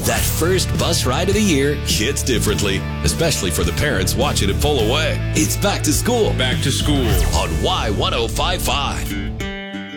That first bus ride of the year hits differently, especially for the parents watching it pull away. It's back to school. Back to school On Y1055.